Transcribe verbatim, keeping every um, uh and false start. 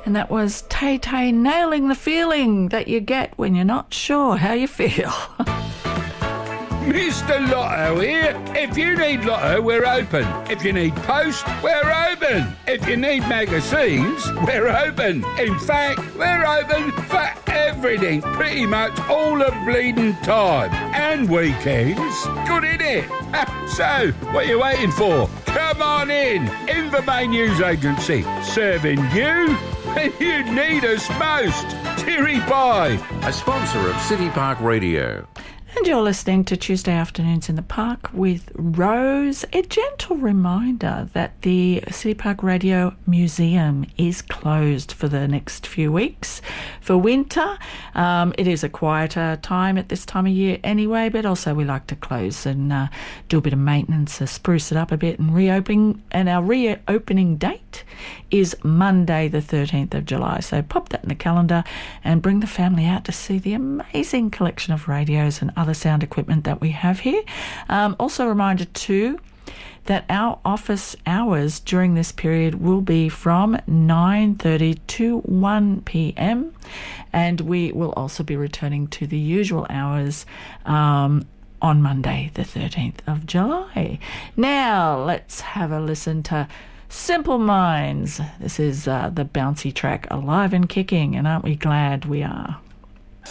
And that was Tay Tay nailing the feeling that you get when you're not sure how you feel. Mister Lotto here. If you need Lotto, we're open. If you need post, we're open. If you need magazines, we're open. In fact, we're open for everything, pretty much all the bleeding time. And weekends. Good, innit? So, what are you waiting for? Come on in. Invermain News Agency. Serving you when you need us most. Cheery bye. A sponsor of City Park Radio. And you're listening to Tuesday Afternoons in the Park with Rose. A gentle reminder that the City Park Radio Museum is closed for the next few weeks for winter. Um, it is a quieter time at this time of year anyway, but also we like to close and uh, do a bit of maintenance, uh, spruce it up a bit and reopen. And our reopening date is Monday the thirteenth of July. So pop that in the calendar and bring the family out to see the amazing collection of radios and other sound equipment that we have here. Um, also a reminder too that our office hours during this period will be from nine thirty to one p.m. and we will also be returning to the usual hours um, on Monday the thirteenth of July. Now let's have a listen to Simple Minds. This is uh, the bouncy track Alive and Kicking, and aren't we glad we are?